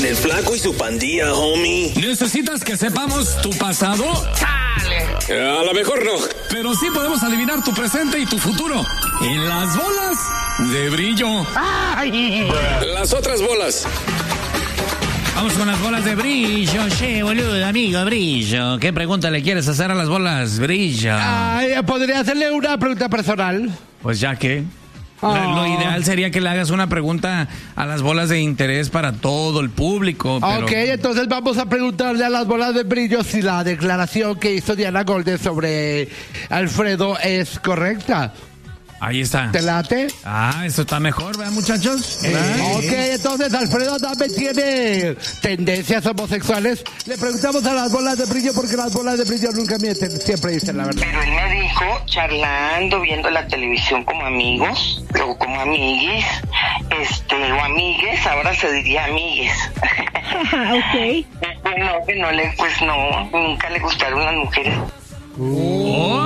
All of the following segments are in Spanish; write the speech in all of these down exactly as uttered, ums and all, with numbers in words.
El Flaco y su pandilla, homie. ¿Necesitas que sepamos tu pasado? ¡Chale! A lo mejor no. Pero sí podemos adivinar tu presente y tu futuro. En las bolas de brillo. ¡Ay! Las otras bolas. Vamos con las bolas de brillo, che, boludo, amigo, brillo. ¿Qué pregunta le quieres hacer a las bolas, brillo? Ay, ¿podría hacerle una pregunta personal? Pues ya que... Oh. Lo ideal sería que le hagas una pregunta a las bolas de interés para todo el público. Pero... Ok, entonces vamos a preguntarle a las bolas de brillo si la declaración que hizo Diana Golden sobre Alfredo es correcta. Ahí está. ¿Te late? Ah, esto está mejor, ¿verdad, muchachos? Eh, ok, entonces Alfredo también tiene tendencias homosexuales. Le preguntamos a las bolas de brillo porque las bolas de brillo nunca mienten, siempre dicen la verdad. Pero él me dijo, charlando, viendo la televisión como amigos, luego como amiguis, este, o amigues, ahora se diría amigues. Ok. Bueno, que no le, pues no, nunca le gustaron las mujeres. Oh.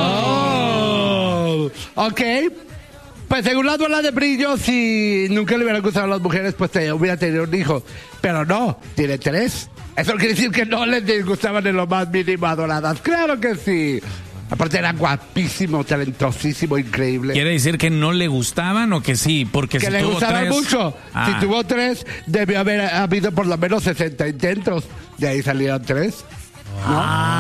Oh. Ok. Pues según las bolas de brillo, si nunca le hubieran gustado a las mujeres, pues te hubiera tenido un hijo. Pero no, tiene tres. Eso quiere decir que no les disgustaban en lo más mínimo adoradas. ¡Claro que sí! Aparte era guapísimo, talentosísimo, increíble. ¿Quiere decir que no le gustaban o que sí? Porque que si le tuvo gustaban tres... mucho. Ah. Si tuvo tres, debió haber habido por lo menos sesenta intentos. De ahí salieron tres. ¿No?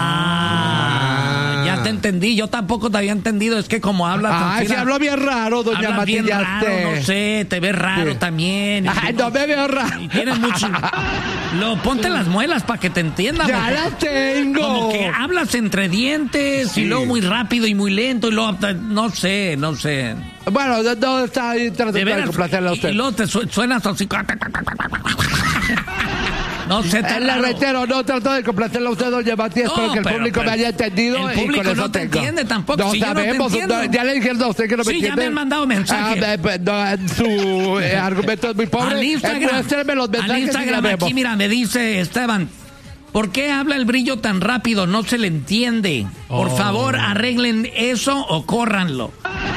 Ah, ya te entendí. Yo tampoco te había entendido. Es que como hablas... Ay, se habló bien raro, doña Hablas bien Matillaste. raro, no sé, te ves raro Sí. también. Ay, no me veo raro. Y tienes mucho... Lo, ponte las muelas para que te entiendan. Ya las tengo. Como que hablas entre dientes Sí. y luego muy rápido y muy lento y luego... No sé, no sé. Bueno, no, no está ahí tratando de, veras, complacerle a usted. Y luego te su- suenas así... No sé, te Le reitero, no trato de complacerle a usted, doña Mati. No, Espero que el pero- público pero me haya entendido. el y con público eso no te tengo. entiende tampoco, No si yo no te sabemos. entiendo. No, ya le dijeron a usted que no me Sí, ya entiende. me han mandado mensajes. Ah, me- no, su eh, argumento es muy pobre. Al Instagram, Muéstreme los mensajes al y la Instagram vemos. aquí, mira, me dice Esteban, ¿por qué habla el brillo tan rápido? No se le entiende. Por Oh. favor, arreglen eso o córranlo.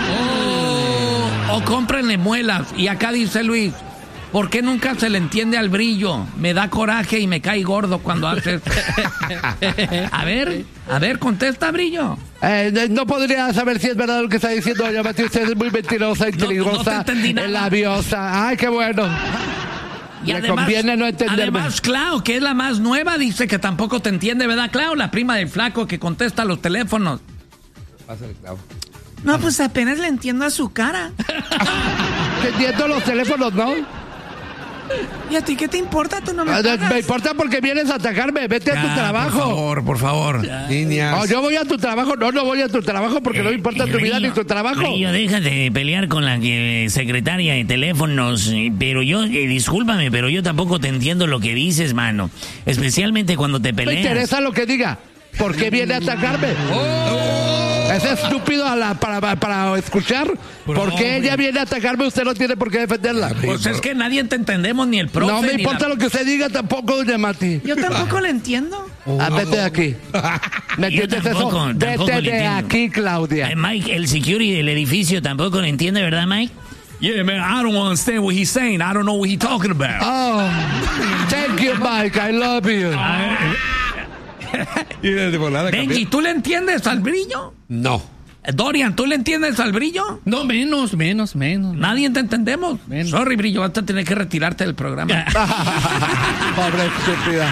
O, o cómprenle muelas. Y acá dice Luis, ¿por qué nunca se le entiende al brillo? Me da coraje y me cae gordo cuando haces. A ver, a ver, contesta, brillo. Eh, no podría saber si es verdad lo que está diciendo doña Mati. Usted es muy mentirosa, intrigosa, no te entendí nada. labiosa. Ay, qué bueno. Y Le además, conviene no entenderme. además, Clau, que es la más nueva, dice que tampoco te entiende, ¿verdad, Clau? La prima del flaco que contesta los teléfonos. Pásale, Clau. No, pues apenas le entiendo a su cara. Te entiendo los teléfonos, ¿no? ¿Y a ti qué te importa? Tú no me Ah, pagas. Me importa porque vienes a atacarme. Vete a tu Ya, trabajo. Por favor, por favor. Líneas. Oh, yo voy a tu trabajo. No, no voy a tu trabajo porque no me importa tu vida ni tu trabajo. Brillo, déjate de pelear con la que, secretaria de teléfonos. eh, Pero yo, eh, discúlpame, pero yo tampoco te entiendo lo que dices, mano. Especialmente cuando te Me peleas. interesa lo que diga. ¿Por qué viene a atacarme? Es estúpido a la- para, para escuchar. ¿Por qué ella viene a atacarme? Usted no tiene por qué defenderla. Pues es que nadie te entendemos, ni el profe. No me ni importa la- lo que usted diga tampoco, doña Mati. Yo tampoco le entiendo. Ah, vete de aquí. ¿Me Yo entiendes tampoco, eso? tampoco Vete le de entiendo. aquí, Claudia. Eh, Mike, el security del edificio tampoco lo entiende, ¿verdad, Mike? Yeah, man, I don't understand what he's saying. I don't know what he's talking about. Oh, thank you, Mike. I love you. Y de volada Benji, cambié. ¿tú le entiendes al brillo? No. Eh, Dorian, ¿tú le entiendes al brillo? No, menos, menos, menos. Nadie te entendemos. Menos. Sorry, brillo, vas a tener que retirarte del programa. Pobre estúpida.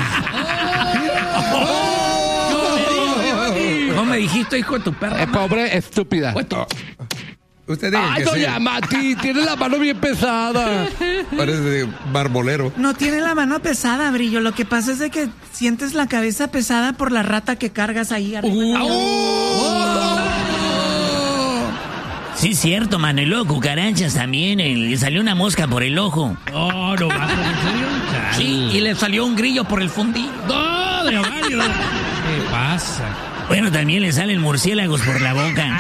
¿Cómo me dijiste, hijo de tu perra? Eh, pobre estúpida. Usted diga Ay, que doña sí. Mati, tiene la mano bien pesada. Parece de barbolero. No tiene la mano pesada, Brillo. Lo que pasa es de que sientes la cabeza pesada por la rata que cargas ahí arriba. Sí, cierto, mano. Y luego cucarachas también. eh, Le salió una mosca por el ojo. Oh, no, ¿en serio? Sí, y le salió un grillo por el fundillo. No, de hogar, ¿qué pasa? Bueno, también le salen murciélagos por la boca.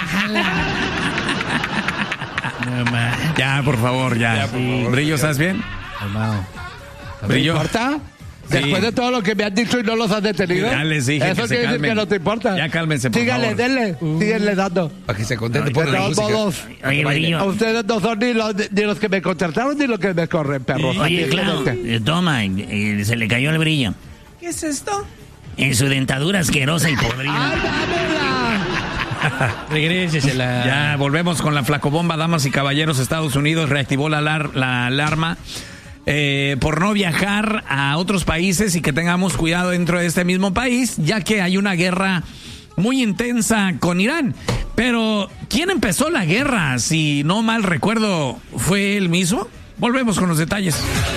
Ya, por favor, ya. Ya, por favor, Brillo, ya. ¿estás bien? ¿Me Brillo. importa? Después Sí. de todo lo que me han dicho y no los has detenido. Ya les dije Eso que se quiere decir calmen. que no te importa. Ya cálmense, por Síganle, favor. denle, Uh. síguenle dando. Para que se contente De por la todos música. modos, Oye, Brillo. ustedes no son ni los, ni los que me contrataron ni los que me corren, perros. Oye, claro. Simplemente. eh, Toma, eh, se le cayó el brillo. ¿Qué es esto? En su dentadura asquerosa y podrida. ¡Ay, dámela! Regrésesela. Ya volvemos con la flacobomba, damas y caballeros. Estados Unidos reactivó la, alar- la alarma eh, por no viajar a otros países y que tengamos cuidado dentro de este mismo país, ya que hay una guerra muy intensa con Irán. Pero, ¿quién empezó la guerra? Si no mal recuerdo, ¿fue él mismo? Volvemos con los detalles.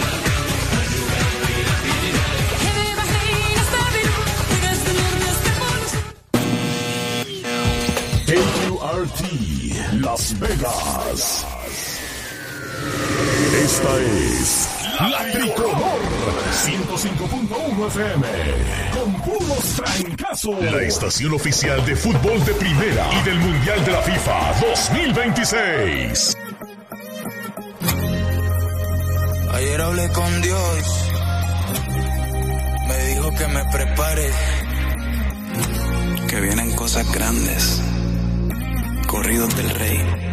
K U R T, Las Vegas. Esta es La Tricolor, ciento cinco punto uno F M, con puros trancazos. La estación oficial de fútbol de primera y del Mundial de la FIFA dos mil veintiséis. Ayer hablé con Dios, me dijo que me prepare, que vienen cosas grandes, corridos del rey.